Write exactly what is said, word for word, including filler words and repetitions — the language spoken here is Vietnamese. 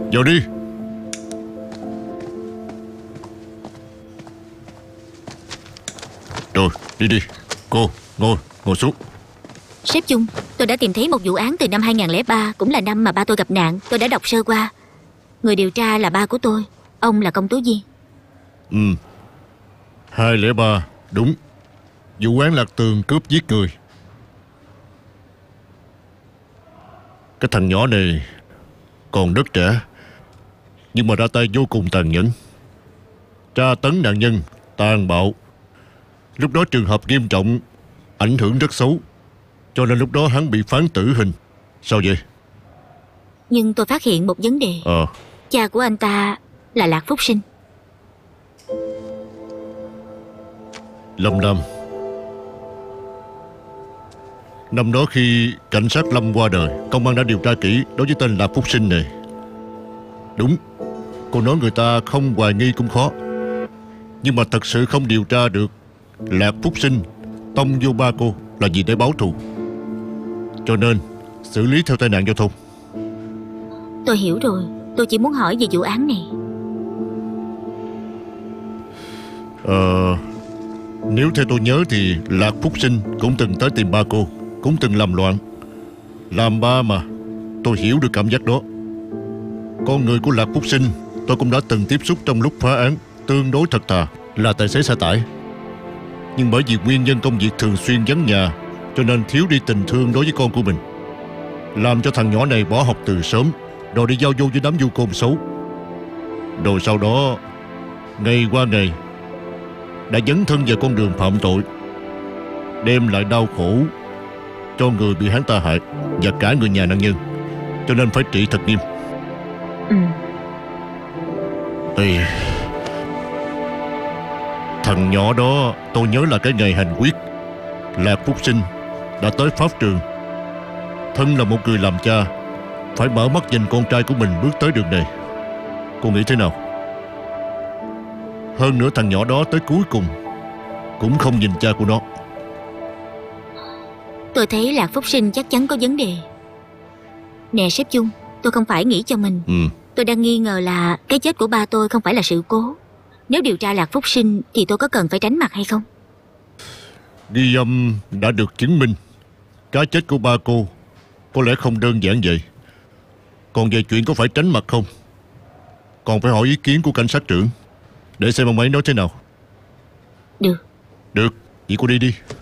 Vào đi. Rồi, đi đi. Cô, ngồi, ngồi xuống. Sếp Chung, tôi đã tìm thấy một vụ án từ năm hai không không ba, cũng là năm mà ba tôi gặp nạn. Tôi đã đọc sơ qua. Người điều tra là ba của tôi. Ông là công tố viên. Ừ, hai không không ba, đúng. Vụ án Lạc Tường cướp giết người. Cái thằng nhỏ này còn rất trẻ, nhưng mà ra tay vô cùng tàn nhẫn, tra tấn nạn nhân, tàn bạo. Lúc đó trường hợp nghiêm trọng, ảnh hưởng rất xấu, cho nên lúc đó hắn bị phán tử hình. Sao vậy? Nhưng tôi phát hiện một vấn đề. Ờ Cha của anh ta là Lạc Phúc Sinh. Lâm Nam. Năm đó khi cảnh sát Lâm qua đời, công an đã điều tra kỹ đối với tên Lạc Phúc Sinh này. Đúng, cô nói người ta không hoài nghi cũng khó, nhưng mà thật sự không điều tra được Lạc Phúc Sinh tông vô ba cô là gì để báo thù, cho nên xử lý theo tai nạn giao thông. Tôi hiểu rồi. Tôi chỉ muốn hỏi về vụ án này. Ờ Nếu theo tôi nhớ thì Lạc Phúc Sinh cũng từng tới tìm ba cô, cũng từng làm loạn. Làm ba mà, tôi hiểu được cảm giác đó. Con người của Lạc Phúc Sinh tôi cũng đã từng tiếp xúc trong lúc phá án, tương đối thật thà, là tài xế xe tải. Nhưng bởi vì nguyên nhân công việc thường xuyên vắng nhà, cho nên thiếu đi tình thương đối với con của mình, làm cho thằng nhỏ này bỏ học từ sớm, rồi đi giao du với đám du côn xấu. Rồi sau đó, ngày qua ngày, đã dấn thân vào con đường phạm tội, đem lại đau khổ cho người bị hắn ta hại và cả người nhà nạn nhân, cho nên phải trị thật nghiêm. Ừ. Ê, thằng nhỏ đó tôi nhớ là cái ngày hành quyết, Lạc Phúc Sinh đã tới pháp trường. Thân là một người làm cha, phải mở mắt nhìn con trai của mình bước tới đường này. Cô nghĩ thế nào? Hơn nữa thằng nhỏ đó tới cuối cùng cũng không nhìn cha của nó. Tôi thấy Lạc Phúc Sinh chắc chắn có vấn đề. Nè sếp Chung, tôi không phải nghĩ cho mình. Ừ. Tôi đang nghi ngờ là cái chết của ba tôi không phải là sự cố. Nếu điều tra Lạc Phúc Sinh thì tôi có cần phải tránh mặt hay không? Ghi âm đã được chứng minh cái chết của ba cô có lẽ không đơn giản vậy. Còn về chuyện có phải tránh mặt không, còn phải hỏi ý kiến của cảnh sát trưởng, để xem ông ấy nói thế nào. Được. Được, vậy cô đi đi.